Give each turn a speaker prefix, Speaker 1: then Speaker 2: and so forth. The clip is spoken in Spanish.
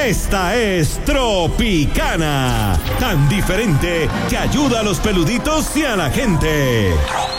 Speaker 1: Esta es Tropicana, tan diferente que ayuda a los peluditos y a la gente.